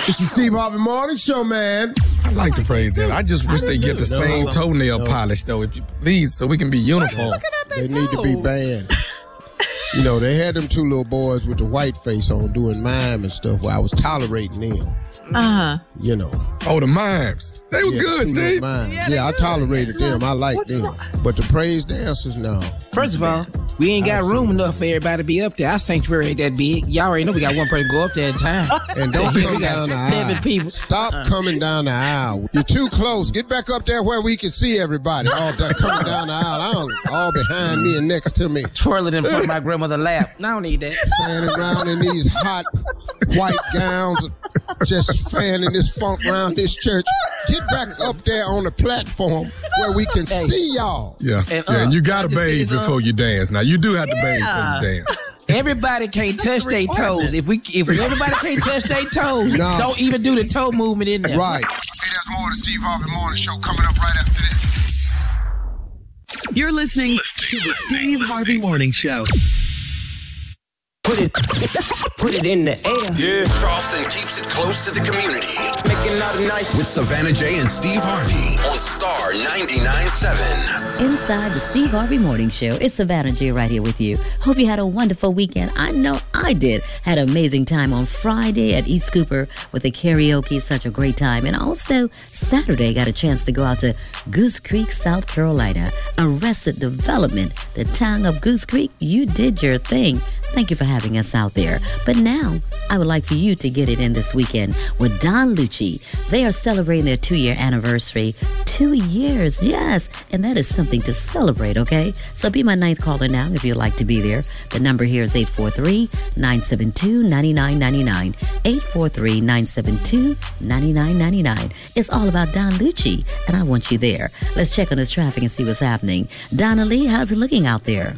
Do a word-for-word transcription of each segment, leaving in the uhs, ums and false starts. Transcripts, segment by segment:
It's the Steve Harvey Morning Show, man. I like the praise dance. I just wish they get the no, same toenail no. polish, though, if you please, so we can be uniform. They toes. need to be banned. You know, they had them two little boys with the white face on doing mime and stuff where I was tolerating them. Uh-huh. You know. Oh, the mimes. They was yeah, good, Steve. Yeah, yeah I tolerated them. I liked them. Wrong? But the praise dancers, no. First of all, we ain't got room enough for everybody to be up there. Our sanctuary ain't that big. Y'all already know we got one person go up there at a time. And don't we come got down the seven aisle. people. Stop uh, coming down the aisle. You're too close. Get back up there where we can see everybody. All da- coming down the aisle. I don't, all behind me and next to me. Twirling in front of my grandmother's lap. I don't need that. Standing around in these hot white gowns, just fanning this funk around this church. Get back up there on the platform where we can hey. see y'all. Yeah, and, uh, yeah, and you got to bathe before uh, you dance. Now, you do have to yeah. bathe before you dance. Everybody can't touch their toes. If we, if everybody can't touch their toes, no. don't even do the toe movement in there. Right. Hey, there's more of the Steve Harvey Morning Show coming up right after this. You're listening to the Steve Harvey Morning Show. Put it, put it in the air. Yeah. Charleston keeps it close to the community. Making out nice. With Savannah J and Steve Harvey on Star ninety-nine point seven. Inside the Steve Harvey Morning Show, it's Savannah J right here with you. Hope you had a wonderful weekend. I know I did. Had an amazing time on Friday at East Cooper with the karaoke. Such a great time. And also Saturday, got a chance to go out to Goose Creek, South Carolina. Arrested Development, the town of Goose Creek. You did your thing. Thank you for having us out there. But now, I would like for you to get it in this weekend with Don Lucci. They are celebrating their two-year anniversary. Two years, yes. And that is something to celebrate, okay? So be my ninth caller now if you'd like to be there. The number here is eight four three, nine seven two, nine nine nine nine. eight four three, nine seven two, nine nine nine nine. It's all about Don Lucci, and I want you there. Let's check on his traffic and see what's happening. Donna Lee, how's it looking out there?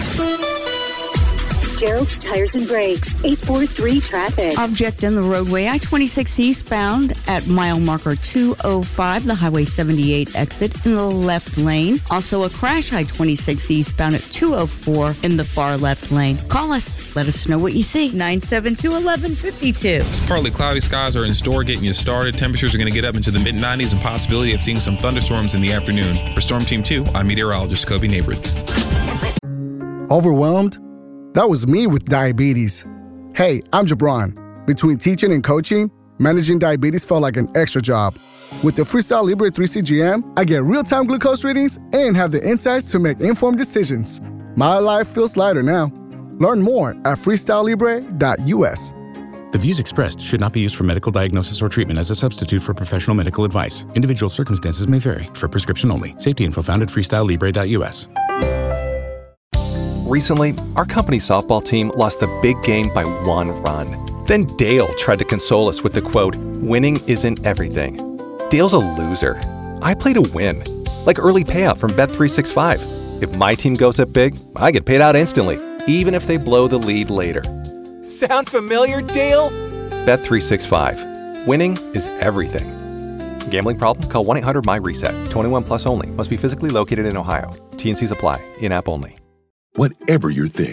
Gerald's Tires and Brakes, eight four three traffic. Object in the roadway, I twenty-six eastbound at mile marker two oh five, the Highway seventy-eight exit in the left lane. Also a crash, I twenty-six eastbound at two oh four in the far left lane. Call us. Let us know what you see. nine seven two, one one five two. Partly cloudy skies are in store getting you started. Temperatures are going to get up into the mid nineties and possibility of seeing some thunderstorms in the afternoon. For Storm Team two, I'm meteorologist Kobe Neighbor. Overwhelmed? That was me with diabetes. Hey, I'm Jabron. Between teaching and coaching, managing diabetes felt like an extra job. With the Freestyle Libre three C G M, I get real-time glucose readings and have the insights to make informed decisions. My life feels lighter now. Learn more at freestyle libre dot u s. The views expressed should not be used for medical diagnosis or treatment as a substitute for professional medical advice. Individual circumstances may vary. For prescription only. Safety info found at freestyle libre dot u s. Recently, our company softball team lost the big game by one run. Then Dale tried to console us with the quote, "Winning isn't everything." Dale's a loser. I play to win. Like early payout from Bet three sixty-five. If my team goes up big, I get paid out instantly, even if they blow the lead later. Sound familiar, Dale? Bet three sixty-five. Winning is everything. Gambling problem? Call one eight hundred my reset. twenty-one plus only. Must be physically located in Ohio. T and Cs apply. In-app only. Whatever your thing,